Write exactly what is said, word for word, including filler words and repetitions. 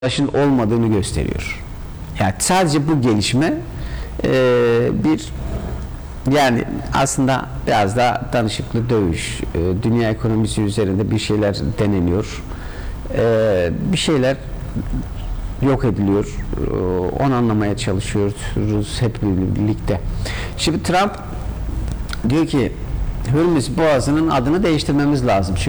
savaşın olmadığını gösteriyor. Yani sadece bu gelişme e, bir yani aslında biraz da danışıklı dövüş, e, dünya ekonomisi üzerinde bir şeyler deneniyor, e, bir şeyler yok ediliyor, e, onu anlamaya çalışıyoruz hep birlikte. Şimdi Trump diyor ki Hürmüz Boğazı'nın adını değiştirmemiz lazım. Çünkü